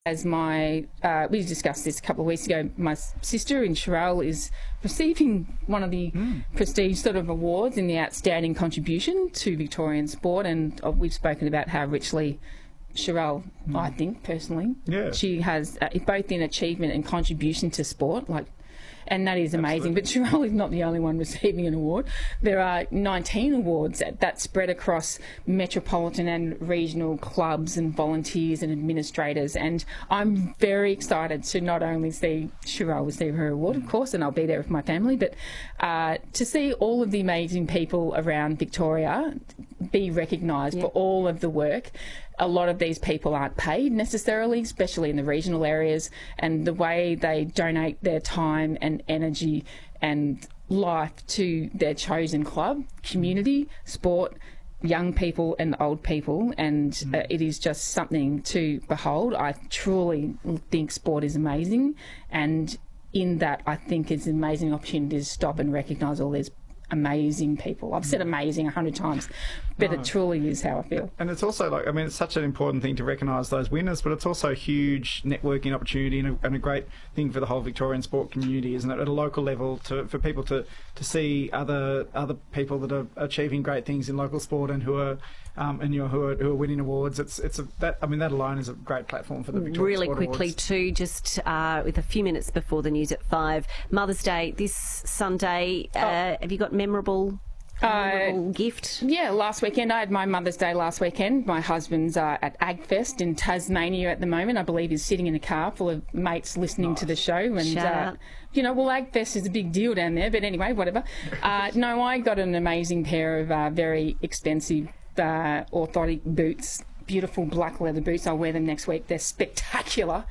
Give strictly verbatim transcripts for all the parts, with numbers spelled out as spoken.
As my, uh, we discussed this a couple of weeks ago, my sister in Sherelle is receiving one of the mm. prestige sort of awards in the outstanding contribution to Victorian sport, and uh, we've spoken about how richly Sherelle, mm. I think personally, yeah. she has uh, both in achievement and contribution to sport, like. And that is amazing. Absolutely. But Sherelle is not the only one receiving an award. There are nineteen awards that, that spread across metropolitan and regional clubs and volunteers and administrators. And I'm very excited to not only see Sherelle receive her award, of course, and I'll be there with my family, but uh, to see all of the amazing people around Victoria be recognised yeah. for all of the work. A lot of these people aren't paid necessarily, especially in the regional areas, and the way they donate their time and energy and life to their chosen club, community, sport, young people and old people, and mm. uh, it is just something to behold. I truly think sport is amazing, and in that I think it's an amazing opportunity to stop and recognise all these amazing people. I've said amazing a hundred times, but no. it truly is how I feel. And it's also like, I mean, it's such an important thing to recognise those winners, but it's also a huge networking opportunity and a, and a great thing for the whole Victorian sport community, isn't it? At a local level, to for people to, to see other other people that are achieving great things in local sport and who are um, and you know who are who are winning awards. It's it's a that I mean that alone is a great platform for the Victorian really Sport quickly Awards. Too, just uh, with a few minutes before the news at five. Mother's Day this Sunday. Uh, oh. Have you got memorable? Uh, gift? Yeah, last weekend. I had my Mother's Day last weekend. My husband's uh, at AgFest in Tasmania at the moment. I believe he's sitting in a car full of mates listening nice. to the show. And, uh, you know, well, AgFest is a big deal down there. But anyway, whatever. Uh, no, I got an amazing pair of uh, very expensive uh, orthotic boots. Beautiful black leather boots. I'll wear them next week. They're spectacular,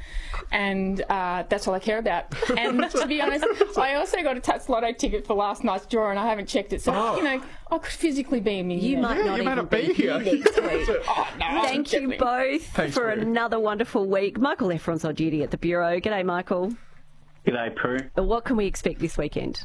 and uh, that's all I care about. And to be honest, I also got a Tats Lotto ticket for last night's draw, and I haven't checked it. So oh. you know, I could physically be a millionaire. You might yeah, not you even not be, be here next week. oh, no, Thank you both Thanks, for Prue. another wonderful week. Michael Efron's on duty at the Bureau. G'day, Michael. G'day, Prue. What can we expect this weekend?